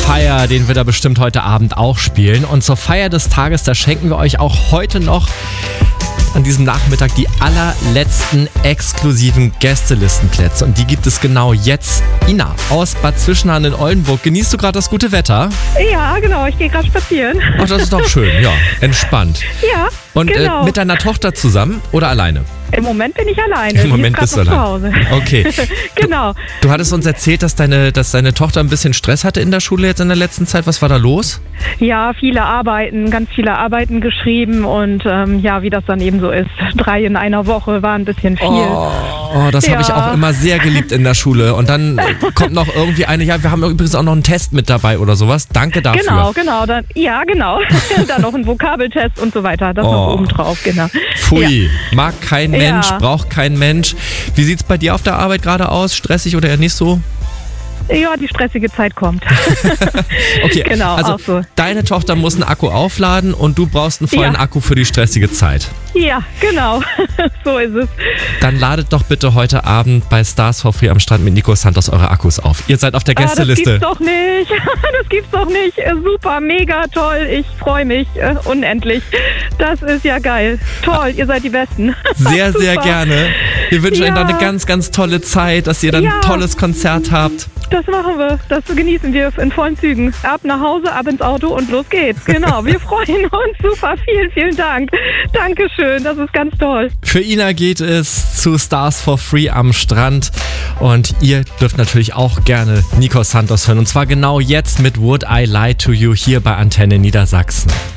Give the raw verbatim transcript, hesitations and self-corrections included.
Fire, den wir da bestimmt heute Abend auch spielen. Und zur Feier des Tages, da schenken wir euch auch heute noch an diesem Nachmittag die allerletzten exklusiven Gästelistenplätze. Und die gibt es genau jetzt. Ina aus Bad Zwischenahn in Oldenburg. Genießt du gerade das gute Wetter? Ja, genau. Ich gehe gerade spazieren. Ach, das ist doch schön. Ja, entspannt. Ja, Und genau. äh, mit deiner Tochter zusammen oder alleine? Im Moment bin ich alleine. Im Moment Die ist bist du grad noch allein. zu Hause. Okay. Genau. Du hattest uns erzählt, dass deine, dass deine Tochter ein bisschen Stress hatte in der Schule jetzt in der letzten Zeit. Was war da los? Ja, viele Arbeiten, ganz viele Arbeiten geschrieben und ähm, ja, wie das dann eben so ist. Drei in einer Woche war ein bisschen viel. Oh, oh das Ja. habe ich auch immer sehr geliebt in der Schule. Und dann kommt noch irgendwie eine, ja, wir haben übrigens auch noch einen Test mit dabei oder sowas. Danke dafür. Genau, genau. Dann, ja, genau. Dann noch ein Vokabeltest und so weiter. Das Oh. noch oben drauf, genau. Pfui, mag kein Mensch, Ja. braucht kein Mensch. Wie sieht's bei dir auf der Arbeit gerade aus? Stressig oder eher nicht so? Ja, die stressige Zeit kommt. Okay, Genau, also auch so. deine Tochter muss einen Akku aufladen und du brauchst einen vollen Ja. Akku für die stressige Zeit. Ja, genau. So ist es. Dann ladet doch bitte heute Abend bei Stars for Free am Strand mit Nico Santos eure Akkus auf. Ihr seid auf der Ah, das Gästeliste. gibt's doch nicht. Das gibt's doch nicht. Äh, Super, mega toll. Ich freue mich äh, unendlich. Das ist ja geil. Toll, ihr seid die Besten. Sehr, sehr Super. gerne. Wir wünschen euch Ja. noch eine ganz, ganz tolle Zeit, dass ihr dann Ja. ein tolles Konzert habt. Das machen wir. Das genießen wir in vollen Zügen. Ab nach Hause, ab ins Auto und los geht's. Genau, wir freuen uns. Super, vielen, vielen Dank. Dankeschön, das ist ganz toll. Für Ina geht es zu Stars for Free am Strand. Und ihr dürft natürlich auch gerne Nico Santos hören. Und zwar genau jetzt mit Would I Lie to You hier bei Antenne Niedersachsen.